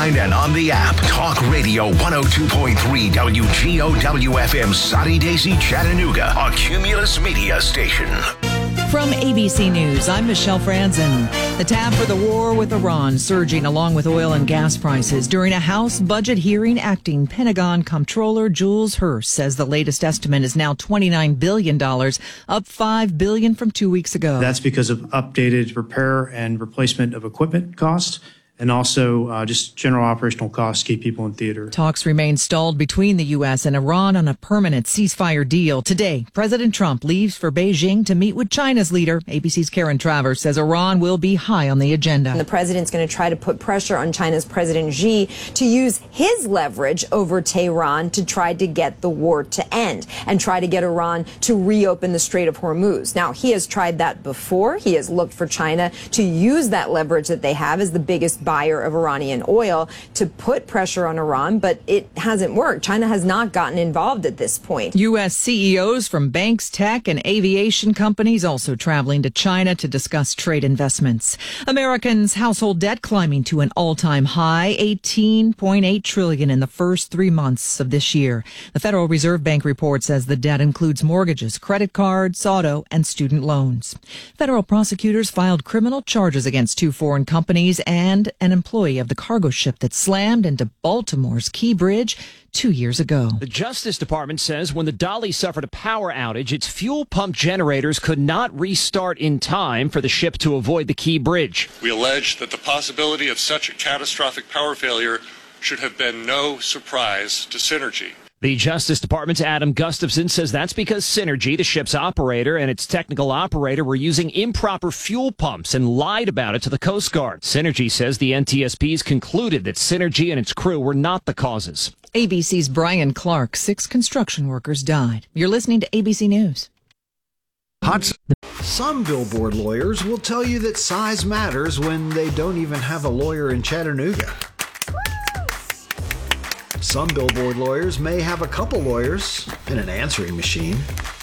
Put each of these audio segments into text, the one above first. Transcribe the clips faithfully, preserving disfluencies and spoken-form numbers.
online and on the app. Talk Radio one oh two point three W G O W F M Sunny Daisy, Chattanooga, a Cumulus Media station. From A B C News, I'm Michelle Franzen. The tab for the war with Iran surging along with oil and gas prices. During a House budget hearing, acting Pentagon Comptroller Jules Hurst says the latest estimate is now twenty-nine billion dollars, up five billion dollars from two weeks ago. That's because of updated repair and replacement of equipment costs, and also uh, just general operational costs to keep people in theater. Talks remain stalled between the U S and Iran on a permanent ceasefire deal. Today, President Trump leaves for Beijing to meet with China's leader. A B C's Karen Travers says Iran will be high on the agenda. And the president's going to try to put pressure on China's President Xi to use his leverage over Tehran to try to get the war to end and try to get Iran to reopen the Strait of Hormuz. Now, he has tried that before. He has looked for China to use that leverage that they have as the biggest buyer of Iranian oil to put pressure on Iran, but it hasn't worked. China has not gotten involved at this point. U S C E Os from banks, tech, and aviation companies also traveling to China to discuss trade investments. Americans' household debt climbing to an all-time high, eighteen point eight trillion dollars in the first three months of this year. The Federal Reserve Bank report says the debt includes mortgages, credit cards, auto, and student loans. Federal prosecutors filed criminal charges against two foreign companies and an employee of the cargo ship that slammed into Baltimore's Key Bridge two years ago. The Justice Department says when the Dolly suffered a power outage, its fuel pump generators could not restart in time for the ship to avoid the Key Bridge. We allege that the possibility of such a catastrophic power failure should have been no surprise to Synergy. The Justice Department's Adam Gustafson says that's because Synergy, the ship's operator, and its technical operator were using improper fuel pumps and lied about it to the Coast Guard. Synergy says the N T S Ps concluded that Synergy and its crew were not the causes. A B C's Brian Clark, six construction workers died. You're listening to A B C News. Hot. Some billboard lawyers will tell you that size matters when they don't even have a lawyer in Chattanooga. Some billboard lawyers may have a couple lawyers and an answering machine.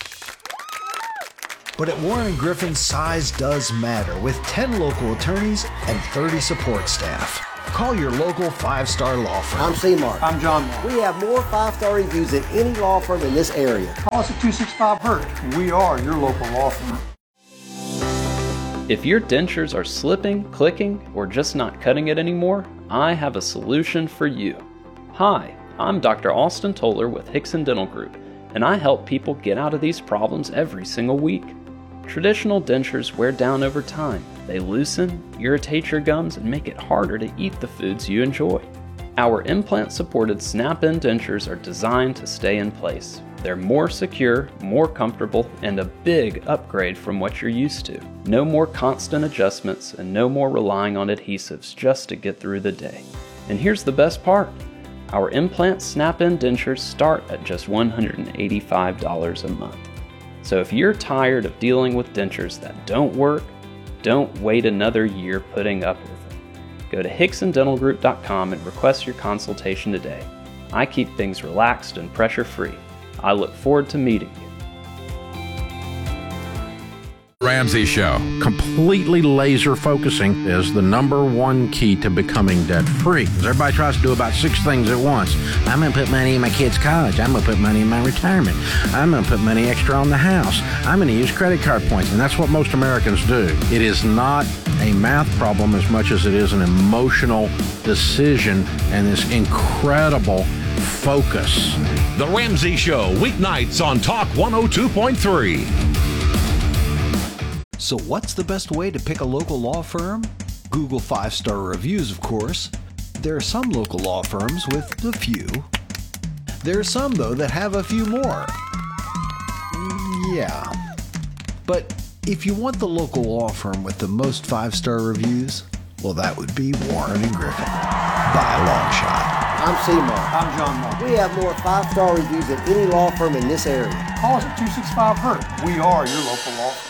But at Warren Griffin, size does matter with ten local attorneys and thirty support staff. Call your local five-star law firm. I'm C-Mark. I'm John Mark. We have more five-star reviews than any law firm in this area. Call us at two six five Hurt. We are your local law firm. If your dentures are slipping, clicking, or just not cutting it anymore, I have a solution for you. Hi, I'm Doctor Austin Toller with Hickson Dental Group, and I help people get out of these problems every single week. Traditional dentures wear down over time. They loosen, irritate your gums, and make it harder to eat the foods you enjoy. Our implant-supported snap-in dentures are designed to stay in place. They're more secure, more comfortable, and a big upgrade from what you're used to. No more constant adjustments and no more relying on adhesives just to get through the day. And here's the best part. Our implant snap-in dentures start at just one hundred eighty-five dollars a month. So if you're tired of dealing with dentures that don't work, don't wait another year putting up with them. Go to Hickson Dental Group dot com and request your consultation today. I keep things relaxed and pressure-free. I look forward to meeting you. Ramsey Show. Completely laser focusing is the number one key to becoming debt free. Everybody tries to do about six things at once. I'm going to put money in my kids' college. I'm going to put money in my retirement. I'm going to put money extra on the house. I'm going to use credit card points. And that's what most Americans do. It is not a math problem as much as it is an emotional decision and this incredible focus. The Ramsey Show, weeknights on Talk one oh two point three. So what's the best way to pick a local law firm? Google five-star reviews, of course. There are some local law firms with a few. There are some, though, that have a few more. Yeah. But if you want the local law firm with the most five-star reviews, well, that would be Warren and Griffin, by a long shot. I'm C-Mark. I'm John Mark. We have more five-star reviews than any law firm in this area. Call us at two six five Hurt. We are your local law firm.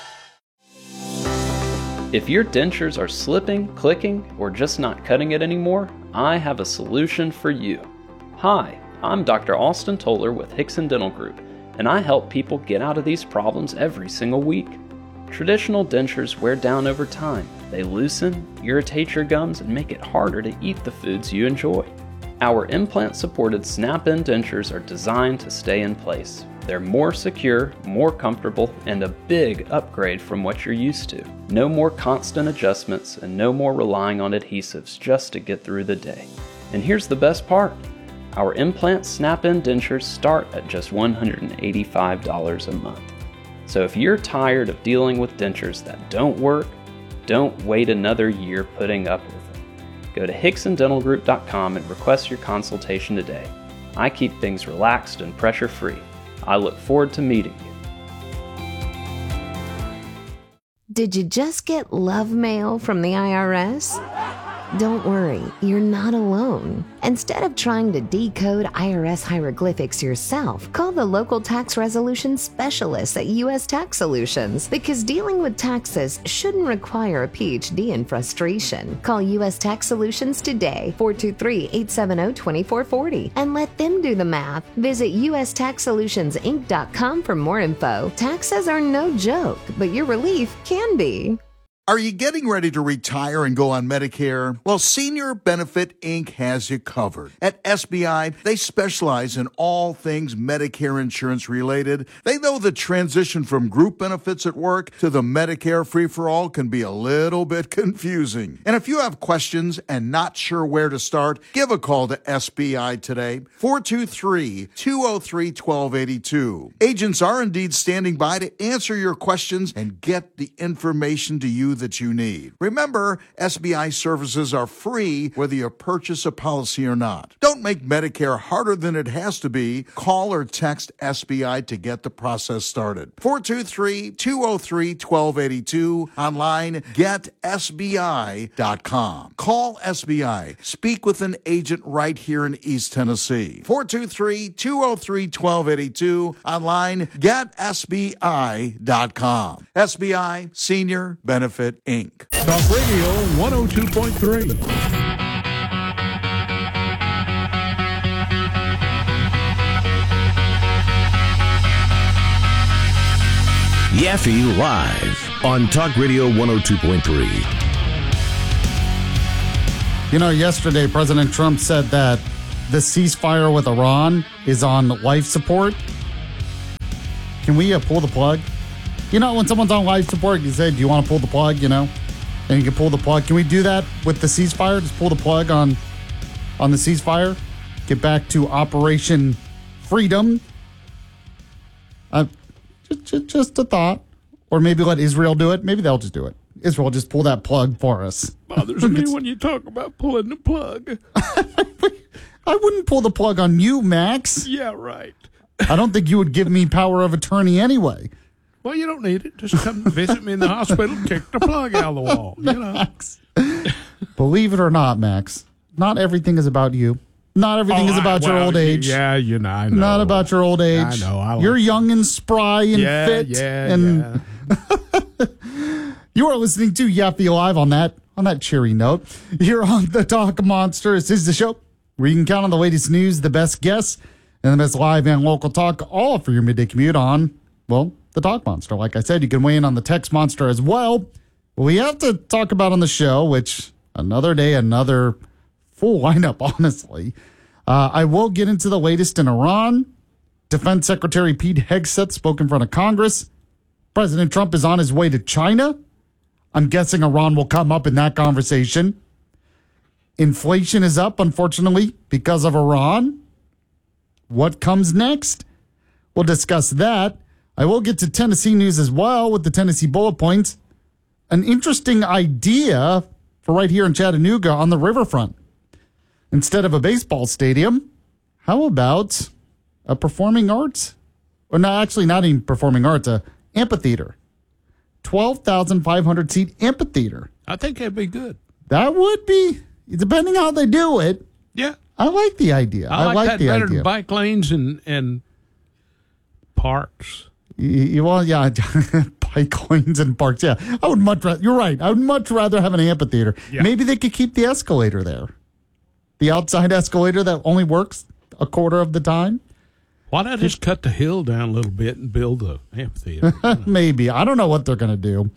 If your dentures are slipping, clicking, or just not cutting it anymore, I have a solution for you. Hi, I'm Doctor Austin Toller with Hickson Dental Group, and I help people get out of these problems every single week. Traditional dentures wear down over time. They loosen, irritate your gums, and make it harder to eat the foods you enjoy. Our implant-supported snap-in dentures are designed to stay in place. They're more secure, more comfortable, and a big upgrade from what you're used to. No more constant adjustments and no more relying on adhesives just to get through the day. And here's the best part. Our implant snap-in dentures start at just one hundred eighty-five dollars a month. So if you're tired of dealing with dentures that don't work, don't wait another year putting up with them. Go to Hickson Dental Group dot com and request your consultation today. I keep things relaxed and pressure-free. I look forward to meeting you. Did you just get love mail from the I R S? Don't worry, you're not alone. Instead of trying to decode I R S hieroglyphics yourself, call the local tax resolution specialists at U S Tax Solutions, because dealing with taxes shouldn't require a P H D in frustration. Call U S Tax Solutions today, four two three, eight seven zero, two four four zero, and let them do the math. Visit U S Tax Solutions Inc dot com for more info. Taxes are no joke, but your relief can be. Are you getting ready to retire and go on Medicare? Well, Senior Benefit Incorporated has you covered. At S B I, they specialize in all things Medicare insurance related. They know the transition from group benefits at work to the Medicare free-for-all can be a little bit confusing. And if you have questions and not sure where to start, give a call to S B I today, four two three, two oh three, one two eight two. Agents are indeed standing by to answer your questions and get the information to you that you need. Remember, S B I services are free whether you purchase a policy or not. Don't make Medicare harder than it has to be. Call or text S B I to get the process started. four two three, two oh three, one two eight two. Online, get S B I dot com. Call S B I. Speak with an agent right here in East Tennessee. four two three, two oh three, one two eight two. Online, get S B I dot com. S B I, Senior Benefit Incorporated. Talk Radio one oh two point three. Yaffe Live on Talk Radio one oh two point three. You know, yesterday President Trump said that the ceasefire with Iran is on life support. Can we uh, pull the plug? You know, when someone's on life support, you say, do you want to pull the plug, you know? And you can pull the plug. Can we do that with the ceasefire? Just pull the plug on on the ceasefire? Get back to Operation Freedom? Uh, just, just a thought. Or maybe let Israel do it. Maybe they'll just do it. Israel, just pull that plug for us. Bothers me when you talk about pulling the plug. I wouldn't pull the plug on you, Max. Yeah, right. I don't think you would give me power of attorney anyway. Well, you don't need it. Just come visit me in the hospital and kick the plug out of the wall. You know? Max. Believe it or not, Max, not everything is about you. Not everything oh, is about I, well, your old age. Yeah, you know, I know. Not about your old age. I know. I like You're young and spry and yeah, fit. Yeah, and yeah. You are listening to Yaffe Live on that on that cheery note. You're on the Talk Monster. This is the show where you can count on the latest news, the best guests, and the best live and local talk, all for your midday commute on, well, the Talk Monster. Like I said, you can weigh in on the Text Monster as well. We have to talk about on the show, which another day, another full lineup, honestly. Uh, I will get into the latest in Iran. Defense Secretary Pete Hegseth spoke in front of Congress. President Trump is on his way to China. I'm guessing Iran will come up in that conversation. Inflation is up, unfortunately, because of Iran. What comes next? We'll discuss that. I will get to Tennessee news as well with the Tennessee bullet points. An interesting idea for right here in Chattanooga on the riverfront. Instead of a baseball stadium, how about a performing arts? Or no, actually not even performing arts, a amphitheater. twelve thousand five hundred seat amphitheater. I think that'd be good. That would be, depending how they do it. Yeah. I like the idea. I like, I like that the better idea. than bike lanes and, and parks. You, you want, yeah, bike lanes and parks. Yeah, I would much rather, you're right. I would much rather have an amphitheater. Yeah. Maybe they could keep the escalator there. The outside escalator that only works a quarter of the time. Why not just cut the hill down a little bit and build an amphitheater? Maybe. I don't know what they're going to do.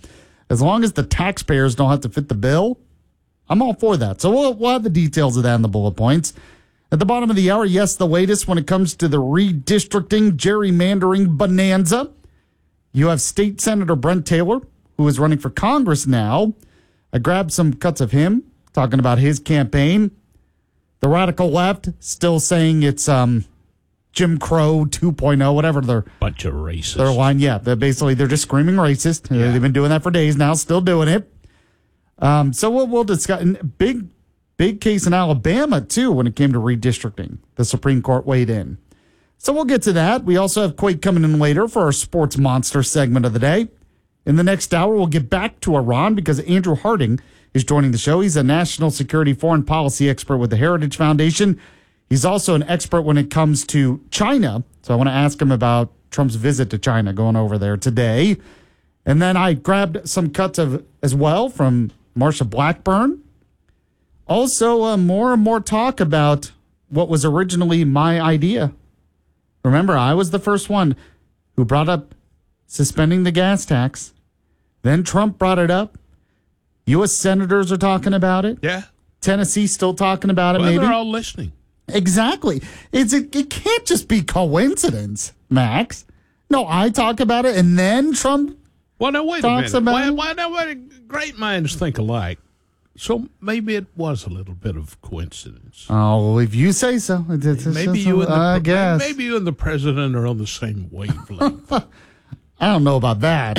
As long as the taxpayers don't have to fit the bill, I'm all for that. So we'll, we'll have the details of that in the bullet points. At the bottom of the hour, yes, the latest when it comes to the redistricting, gerrymandering bonanza. You have State Senator Brent Taylor, who is running for Congress now. I grabbed some cuts of him talking about his campaign. The radical left still saying it's um, Jim Crow two point oh, whatever their bunch of racists. Their line, yeah. They're basically, they're just screaming racist. Yeah. They've been doing that for days now, still doing it. Um, so we'll, we'll discuss. Big, big case in Alabama, too, when it came to redistricting. The Supreme Court weighed in. So we'll get to that. We also have Quake coming in later for our Sports Monster segment of the day. In the next hour, we'll get back to Iran because Andrew Harding is joining the show. He's a national security foreign policy expert with the Heritage Foundation. He's also an expert when it comes to China. So I want to ask him about Trump's visit to China, going over there today. And then I grabbed some cuts of as well from Marsha Blackburn. Also, uh, more and more talk about what was originally my idea. Remember, I was the first one who brought up suspending the gas tax. Then Trump brought it up. U S senators are talking about it. Yeah. Tennessee's still talking about it, well, maybe. They're all listening. Exactly. It's a, it can't just be coincidence, Max. No, I talk about it, and then Trump well, now, wait talks a minute. about why, it. Why, now, wait, great minds think alike. So maybe it was a little bit of coincidence. Oh, if you say so. It's, it's maybe just, you and the, I guess. Maybe you and the president are on the same wavelength. I don't know about that.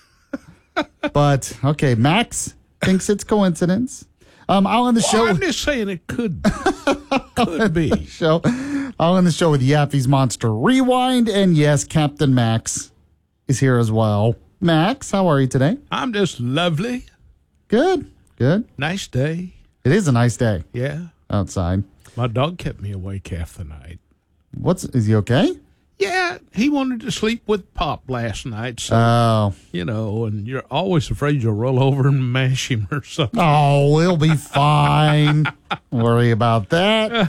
But, okay, Max thinks it's coincidence. Um, I'll end the well, show. I'm just saying it could be. Could be. Show. I'll end the show with Yaffe's Monster Rewind. And yes, Captain Max is here as well. Max, how are you today? I'm just lovely. Good. Good. Nice day. It is a nice day. Yeah. Outside. My dog kept me awake half the night. What's, is he okay? Yeah, he wanted to sleep with Pop last night. So, oh. You know, and you're always afraid you'll roll over and mash him or something. Oh, he'll be fine. Worry about that.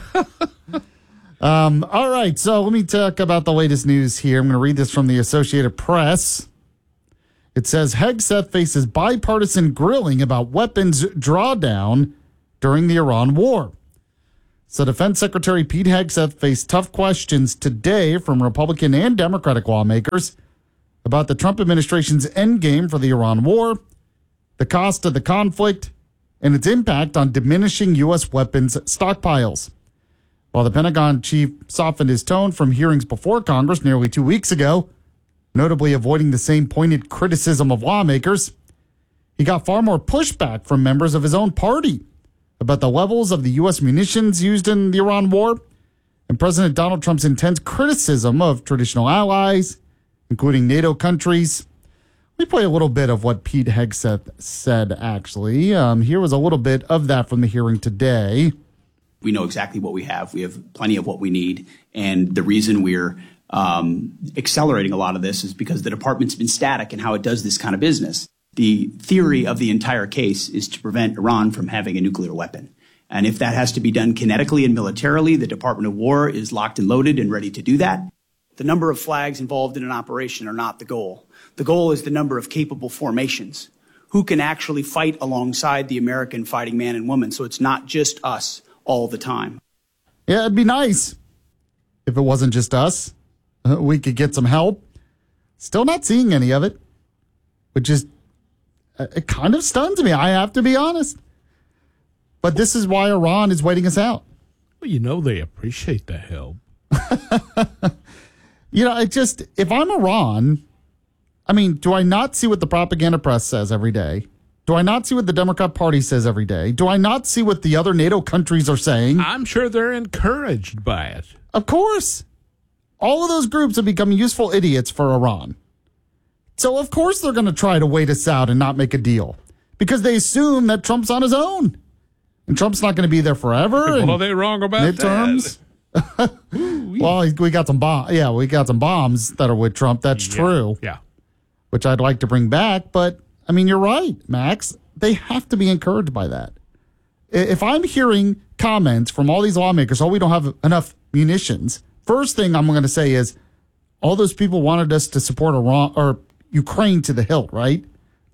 um, all right, so let me talk about the latest news here. I'm going to read this from the Associated Press. It says, Hegseth faces bipartisan grilling about weapons drawdown during the Iran war. So Defense Secretary Pete Hegseth faced tough questions today from Republican and Democratic lawmakers about the Trump administration's endgame for the Iran war, the cost of the conflict, and its impact on diminishing U S weapons stockpiles. While the Pentagon chief softened his tone from hearings before Congress nearly two weeks ago, notably avoiding the same pointed criticism of lawmakers, he got far more pushback from members of his own party about the levels of the U S munitions used in the Iran war and President Donald Trump's intense criticism of traditional allies, including NATO countries. Let me play a little bit of what Pete Hegseth said, actually. Um, here was a little bit of that from the hearing today. We know exactly what we have. We have plenty of what we need. And the reason we're um, accelerating a lot of this is because the department's been static in how it does this kind of business. The theory of the entire case is to prevent Iran from having a nuclear weapon. And if that has to be done kinetically and militarily, the Department of War is locked and loaded and ready to do that. The number of flags involved in an operation are not the goal. The goal is the number of capable formations who can actually fight alongside the American fighting man and woman. So it's not just us all the time. Yeah, it'd be nice if it wasn't just us. Uh, we could get some help. Still not seeing any of it, which is it kind of stuns me, I have to be honest. But this is why Iran is waiting us out. Well, you know they appreciate the help. You know, it just, if I'm Iran, I mean, do I not see what the propaganda press says every day? Do I not see what the Democrat Party says every day? Do I not see what the other NATO countries are saying? I'm sure they're encouraged by it. Of course. All of those groups have become useful idiots for Iran. So, of course, they're going to try to wait us out and not make a deal because they assume that Trump's on his own. And Trump's not going to be there forever. Well, are they wrong about midterms. that? Well, we got some bomb. Yeah, we got some bombs that are with Trump. That's yeah, true. Yeah. Which I'd like to bring back. But, I mean, you're right, Max. They have to be encouraged by that. If I'm hearing comments from all these lawmakers, oh, we don't have enough munitions, first thing I'm going to say is all those people wanted us to support Iran or Ukraine to the hilt, right?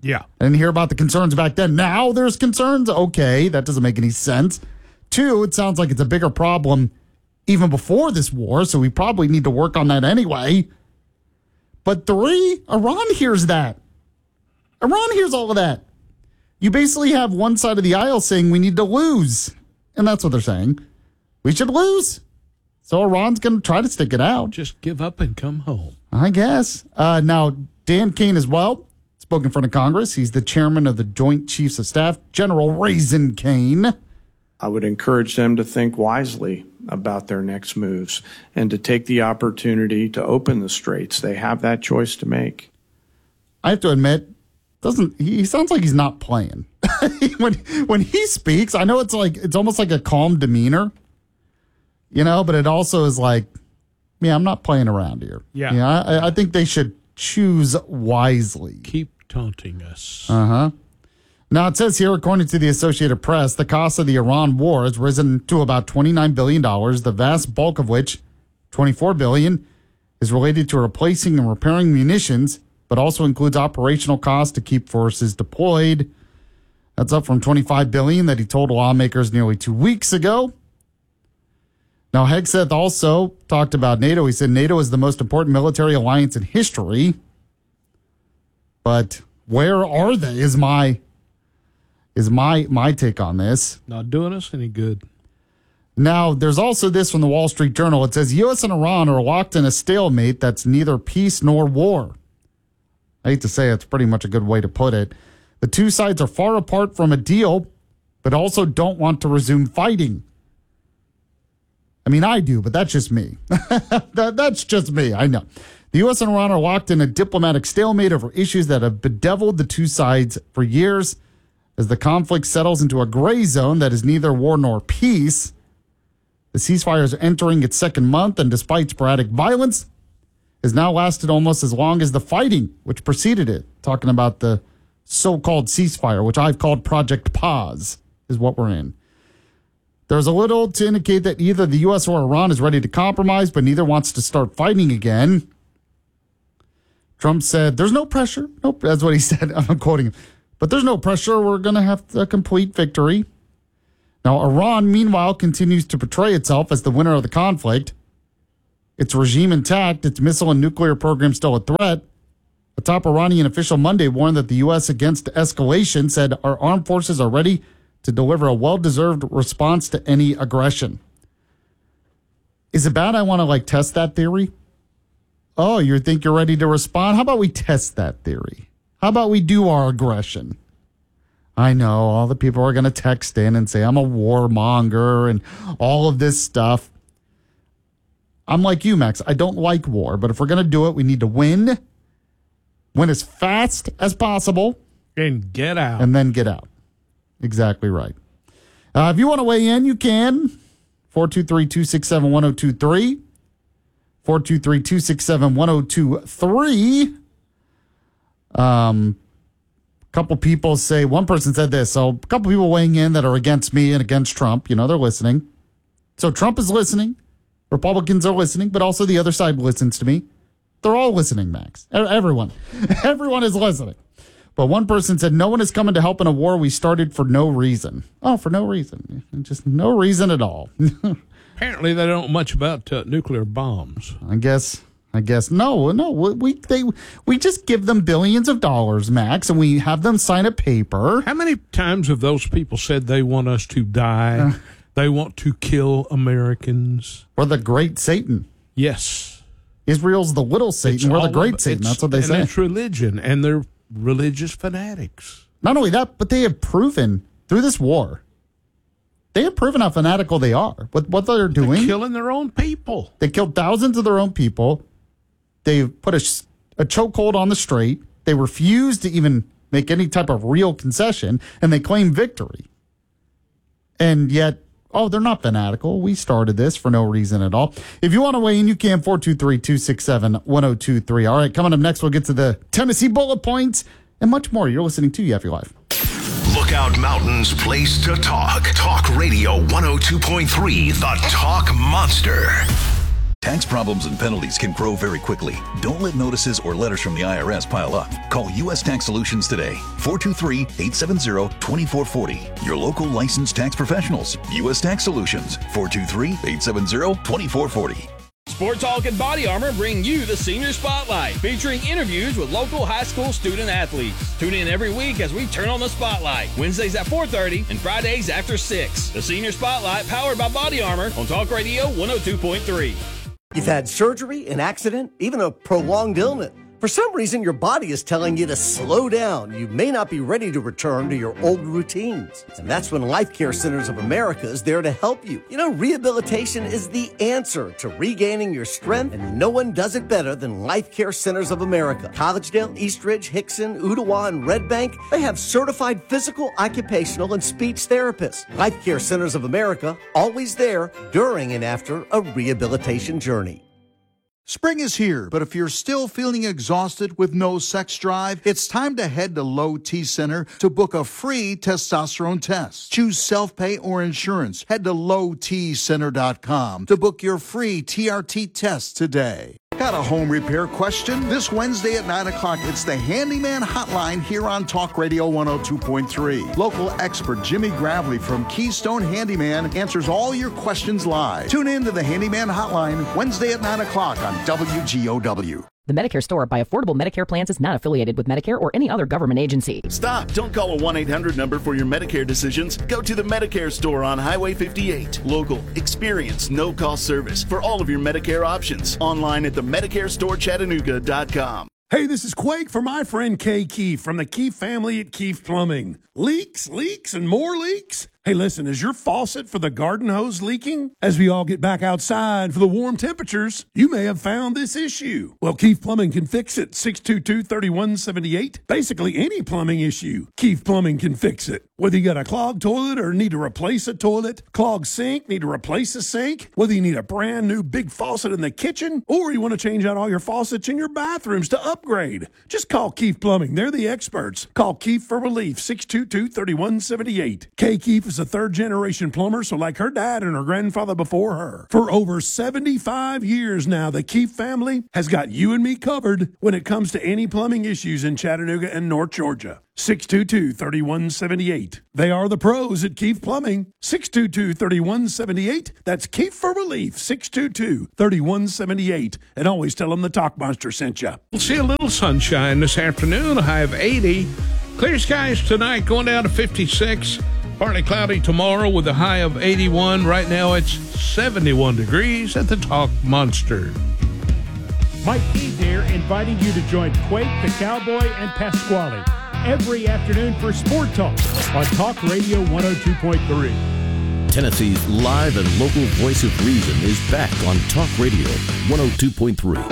Yeah. I didn't hear about the concerns back then. Now there's concerns? Okay, that doesn't make any sense. Two, it sounds like it's a bigger problem even before this war, so we probably need to work on that anyway. But three, Iran hears that. Iran hears all of that. You basically have one side of the aisle saying we need to lose. And that's what they're saying. We should lose. So Iran's going to try to stick it out. Just give up and come home. I guess. Uh, now, Dan Kane as well spoke in front of Congress. He's the chairman of the Joint Chiefs of Staff, General Raisin Kane. I would encourage them to think wisely about their next moves and to take the opportunity to open the straits. They have that choice to make. I have to admit, doesn't he, he sounds like he's not playing. when when he speaks, I know it's like it's almost like a calm demeanor, you know, but it also is like, yeah, I'm not playing around here. Yeah, yeah. I, I think they should choose wisely. Keep taunting us. Uh huh. Now, it says here, according to the Associated Press, the cost of the Iran war has risen to about twenty-nine billion dollars, the vast bulk of which, twenty-four billion dollars, is related to replacing and repairing munitions, but also includes operational costs to keep forces deployed. That's up from twenty-five billion dollars that he told lawmakers nearly two weeks ago. Now, Hegseth also talked about NATO. He said NATO is the most important military alliance in history. But where are they is my... is my my take on this. Not doing us any good. Now, there's also this from the Wall Street Journal. It says U S and Iran are locked in a stalemate that's neither peace nor war. I hate to say it's pretty much a good way to put it. The two sides are far apart from a deal, but also don't want to resume fighting. I mean, I do, but that's just me. that, that's just me, I know. The U S and Iran are locked in a diplomatic stalemate over issues that have bedeviled the two sides for years. As the conflict settles into a gray zone that is neither war nor peace, the ceasefire is entering its second month, and despite sporadic violence, has now lasted almost as long as the fighting which preceded it. Talking about the so-called ceasefire, which I've called Project Pause, is what we're in. There's a little to indicate that either the U S or Iran is ready to compromise, but neither wants to start fighting again. Trump said, there's no pressure. Nope, that's what he said. I'm quoting him. But there's no pressure. We're going to have a complete victory. Now, Iran, meanwhile, continues to portray itself as the winner of the conflict. Its regime intact, its missile and nuclear program still a threat. A top Iranian official Monday warned that the U S, against escalation, said our armed forces are ready to deliver a well-deserved response to any aggression. Is it bad I want to, like, test that theory? Oh, you think you're ready to respond? How about we test that theory? How about we do our aggression? I know all the people are going to text in and say I'm a warmonger and all of this stuff. I'm like you, Max. I don't like war, but if we're going to do it, we need to win. Win as fast as possible. And get out. And then get out. Exactly right. Uh, if you want to weigh in, you can. four two three, two six seven, one zero two three. four two three, two six seven, one zero two three. Um, a couple people say, one person said this, so a couple people weighing in that are against me and against Trump, you know, they're listening. So Trump is listening, Republicans are listening, but also the other side listens to me. They're all listening, Max. Everyone. Everyone is listening. But one person said, no one is coming to help in a war we started for no reason. Oh, for no reason. Just no reason at all. Apparently they don't know much about uh, nuclear bombs. I guess... I guess no, no. We they we just give them billions of dollars, Max, and we have them sign a paper. How many times have those people said they want us to die? Uh, they want to kill Americans, or the great Satan? Yes, Israel's the little Satan. We're the great Satan. That's what they and say. It's religion, and they're religious fanatics. Not only that, but they have proven through this war. They have proven how fanatical they are with what they're doing. They're killing their own people. They killed thousands of their own people. They put a, a chokehold on the strait. They refused to even make any type of real concession, and they claim victory. And yet, oh, they're not fanatical. We started this for no reason at all. If you want to weigh in, you can, four two three, two six seven, one zero two three. All right, coming up next, we'll get to the Tennessee bullet points and much more. You're listening to Yaffe Live. Lookout Mountain's place to talk. Talk Radio one oh two point three, the Talk Monster. Tax problems and penalties can grow very quickly. Don't let notices or letters from the I R S pile up. Call U S Tax Solutions today. four two three, eight seven zero, two four four zero. Your local licensed tax professionals. U S Tax Solutions. four two three, eight seven zero, two four four zero. Sport Talk and Body Armor bring you the Senior Spotlight, featuring interviews with local high school student athletes. Tune in every week as we turn on the spotlight, Wednesdays at four thirty and Fridays after six. The Senior Spotlight, powered by Body Armor on Talk Radio one oh two point three. You've had surgery, an accident, even a prolonged illness. For some reason, your body is telling you to slow down. You may not be ready to return to your old routines. And that's when Life Care Centers of America is there to help you. You know, rehabilitation is the answer to regaining your strength, and no one does it better than Life Care Centers of America. Collegedale, Eastridge, Hickson, Ottawa, and Red Bank, they have certified physical, occupational, and speech therapists. Life Care Centers of America, always there during and after a rehabilitation journey. Spring is here, but if you're still feeling exhausted with no sex drive, it's time to head to Low T Center to book a free testosterone test. Choose self-pay or insurance. Head to low t center dot com to book your free T R T test today. Got a home repair question? This Wednesday at nine o'clock, it's the Handyman Hotline here on Talk Radio one oh two point three. Local expert Jimmy Gravely from Keystone Handyman answers all your questions live. Tune in to the Handyman Hotline Wednesday at nine o'clock on W G O W. The Medicare Store by Affordable Medicare Plans is not affiliated with Medicare or any other government agency. Stop! Don't call a one eight hundred number for your Medicare decisions. Go to the Medicare Store on Highway fifty-eight. Local, experienced, no-cost service for all of your Medicare options. Online at the medicare store chattanooga dot com. Hey, this is Quake for my friend Kay Keefe from the Keefe family at Keefe Plumbing. Leaks, leaks, and more leaks? Hey, listen, is your faucet for the garden hose leaking? As we all get back outside for the warm temperatures, you may have found this issue. Well, Keefe Plumbing can fix it. six two two, three one seven eight. Basically, any plumbing issue, Keefe Plumbing can fix it. Whether you got a clogged toilet or need to replace a toilet, clogged sink, need to replace a sink, whether you need a brand new big faucet in the kitchen, or you want to change out all your faucets in your bathrooms to upgrade, just call Keefe Plumbing. They're the experts. Call Keefe for relief, six two two, three one seven eight. Kay Keefe is a third-generation plumber, so like her dad and her grandfather before her. For over seventy-five years now, the Keefe family has got you and me covered when it comes to any plumbing issues in Chattanooga and North Georgia. six two two, three one seven eight. They are the pros at Keefe Plumbing. six two two, three one seven eight. That's Keefe for relief, six two two, three one seven eight. And always tell them the Talk Monster sent you. We'll see a little sunshine this afternoon, a high of eighty. Clear skies tonight, going down to fifty-six. Partly cloudy tomorrow with a high of eighty-one. Right now it's seventy-one degrees at the Talk Monster. Mike Keith here, inviting you to join Quake, the Cowboy, and Pasquale every afternoon for Sport Talk on Talk Radio one oh two point three. Tennessee's live and local voice of reason is back on Talk Radio one oh two point three.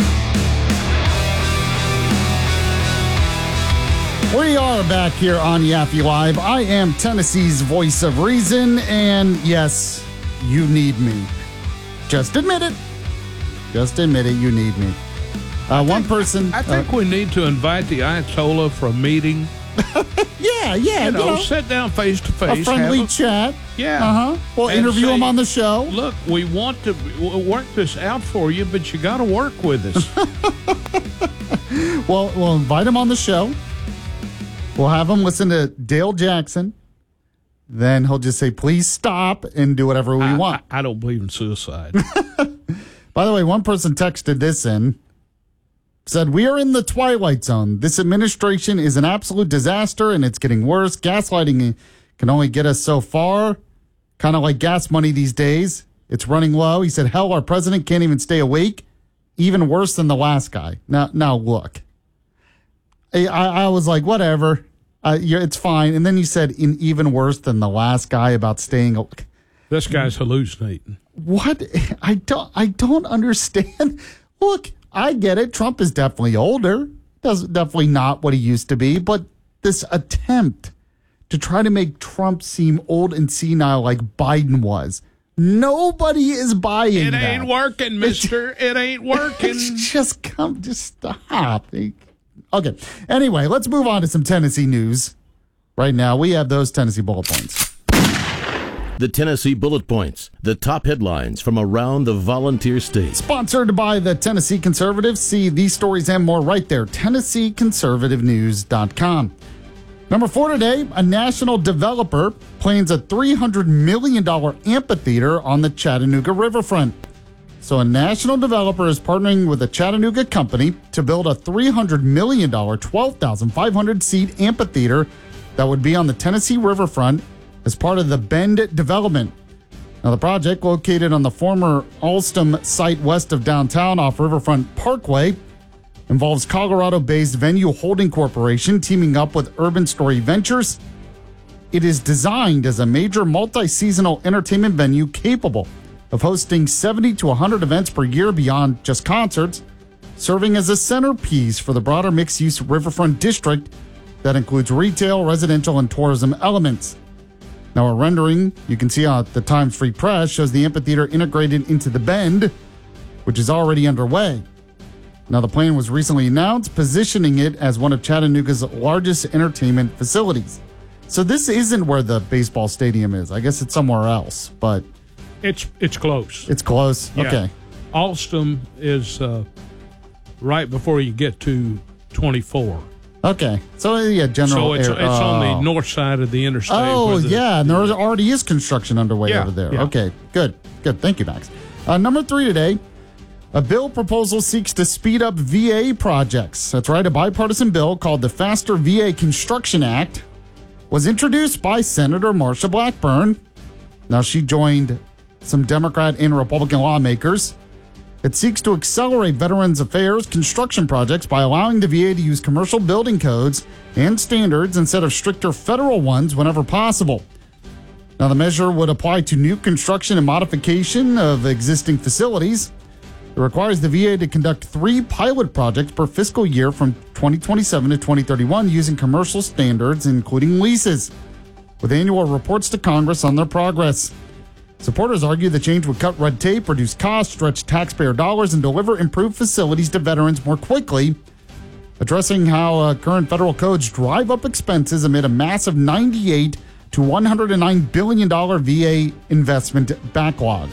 We are back here on Yaffe Live. I am Tennessee's voice of reason, and yes, you need me. Just admit it. Just admit it, you need me. Uh, one person... I think uh, we need to invite the Ayatollah for a meeting. yeah, yeah. You know, you know, sit down face to face. A friendly a, chat. Yeah. Uh-huh. We'll and interview say, him on the show. Look, we want to work this out for you, but you got to work with us. well, we'll invite him on the show. We'll have him listen to Dale Jackson. Then he'll just say, please stop, and do whatever we I, want. I, I don't believe in suicide. By the way, one person texted this in. Said, we are in the twilight zone. This administration is an absolute disaster, and it's getting worse. Gaslighting can only get us so far. Kind of like gas money these days. It's running low. He said, hell, our president can't even stay awake. Even worse than the last guy. Now, now look. I, I was like, whatever. Uh, it's fine. And then you said, in even worse than the last guy about staying awake. This guy's hallucinating. What? I don't, I don't understand. Look. I get it. Trump is definitely older. Does definitely not what he used to be. But this attempt to try to make Trump seem old and senile like Biden was, nobody is buying it. It that. ain't working, mister. It ain't working. It's just come. Just stop. Okay. Anyway, let's move on to some Tennessee news. Right now, we have those Tennessee bullet points. The Tennessee Bullet Points, the top headlines from around the volunteer state. Sponsored by the Tennessee Conservative. See these stories and more right there, Tennessee Conservative News dot com. Number four today, a national developer plans a three hundred million dollars amphitheater on the Chattanooga riverfront. So a national developer is partnering with a Chattanooga company to build a three hundred million dollars, twelve thousand five hundred seat amphitheater that would be on the Tennessee riverfront as part of the Bend development. Now, the project, located on the former Alstom site west of downtown off Riverfront Parkway, involves Colorado-based Venue Holding Corporation teaming up with Urban Story Ventures. It is designed as a major multi-seasonal entertainment venue capable of hosting seventy to one hundred events per year beyond just concerts, serving as a centerpiece for the broader mixed-use riverfront district that includes retail, residential, and tourism elements. Now, a rendering you can see on the Times Free Press shows the amphitheater integrated into the Bend, which is already underway. Now, the plan was recently announced, positioning it as one of Chattanooga's largest entertainment facilities. So this isn't where the baseball stadium is. I guess it's somewhere else, but it's it's close. It's close. Yeah. Okay. Alstom is uh, right before you get to twenty-four. Okay. So, yeah, general. So it's, air, it's uh, on the north side of the interstate. Oh, the, yeah, and there already is construction underway yeah, over there. Yeah. Okay, good. Good. Thank you, Max. Uh, number three today. A bill proposal seeks to speed up V A projects. That's right, a bipartisan bill called the Faster V A Construction Act was introduced by Senator Marsha Blackburn. Now, she joined some Democrat and Republican lawmakers. It seeks to accelerate Veterans Affairs construction projects by allowing the V A to use commercial building codes and standards instead of stricter federal ones whenever possible. Now, the measure would apply to new construction and modification of existing facilities. It requires the V A to conduct three pilot projects per fiscal year from twenty twenty-seven to twenty thirty-one using commercial standards, including leases, with annual reports to Congress on their progress. Supporters argue the change would cut red tape, reduce costs, stretch taxpayer dollars, and deliver improved facilities to veterans more quickly, addressing how uh, current federal codes drive up expenses amid a massive ninety-eight to one hundred nine billion dollars V A investment backlog.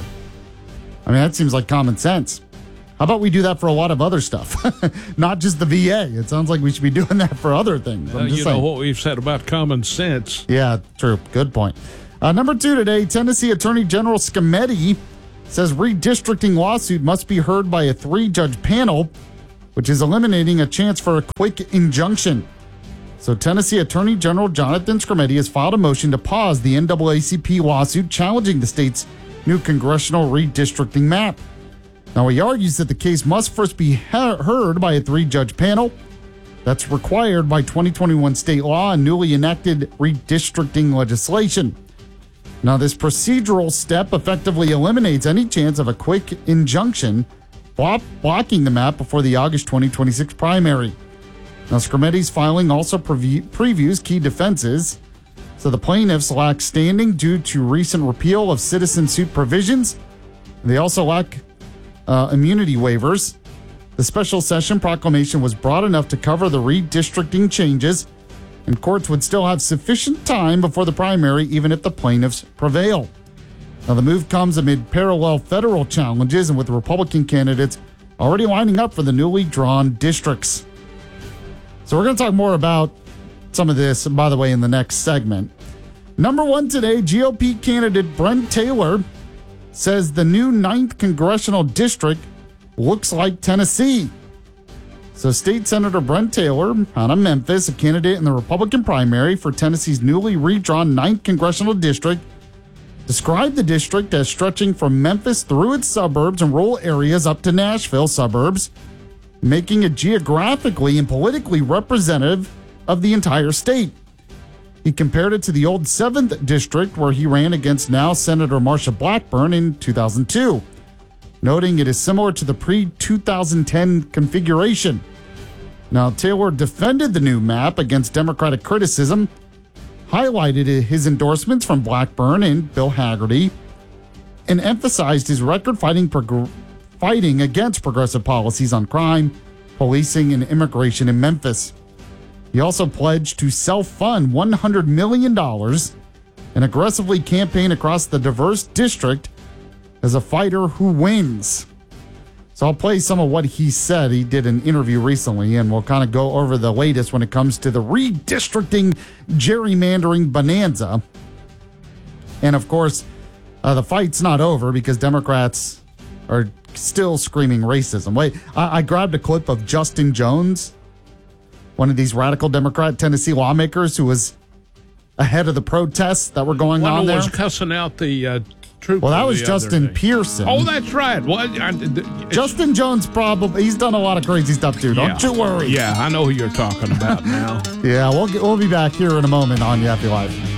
I mean, that seems like common sense. How about we do that for a lot of other stuff, not just the V A? It sounds like we should be doing that for other things. Uh, I'm just you saying. know what we've said about common sense. Yeah, true. Good point. Uh, number two today, Tennessee Attorney General Scometti says redistricting lawsuit must be heard by a three-judge panel, which is eliminating a chance for a quick injunction. So Tennessee Attorney General Jonathan Scometti has filed a motion to pause the N double A C P lawsuit challenging the state's new congressional redistricting map. Now, he argues that the case must first be he- heard by a three-judge panel. That's required by twenty twenty-one state law and newly enacted redistricting legislation. Now, this procedural step effectively eliminates any chance of a quick injunction block- blocking the map before the August twenty twenty-six primary. Now, Scometti's filing also preview- previews key defenses. So the plaintiffs lack standing due to recent repeal of citizen suit provisions. They also lack uh, immunity waivers. The special session proclamation was broad enough to cover the redistricting changes, and courts would still have sufficient time before the primary, even if the plaintiffs prevail. Now, the move comes amid parallel federal challenges and with Republican candidates already lining up for the newly drawn districts. So we're going to talk more about some of this, by the way, in the next segment. Number one today, G O P candidate Brent Taylor says the new ninth Congressional District looks like Tennessee. So State Senator Brent Taylor out of Memphis, a candidate in the Republican primary for Tennessee's newly redrawn ninth Congressional District, described the district as stretching from Memphis through its suburbs and rural areas up to Nashville suburbs, making it geographically and politically representative of the entire state. He compared it to the old seventh District where he ran against now Senator Marsha Blackburn in two thousand two, noting it is similar to the pre twenty ten configuration. Now, Taylor defended the new map against Democratic criticism, highlighted his endorsements from Blackburn and Bill Hagerty, and emphasized his record fighting, prog- fighting against progressive policies on crime, policing, and immigration in Memphis. He also pledged to self-fund one hundred million dollars and aggressively campaign across the diverse district as a fighter who wins. So I'll play some of what he said. He did an interview recently, and we'll kind of go over the latest when it comes to the redistricting, gerrymandering bonanza. And of course, uh, the fight's not over because Democrats are still screaming racism. Wait, I, I grabbed a clip of Justin Jones, one of these radical Democrat Tennessee lawmakers who was ahead of the protests that were going One on there. was cussing out the uh, trooper. Well, that was the Justin Pearson. Oh, that's right. What? I, Justin Jones probably, he's done a lot of crazy stuff too. Don't yeah. you worry. Yeah, I know who you're talking about now. Yeah, we'll, get, we'll be back here in a moment on Yappy Live.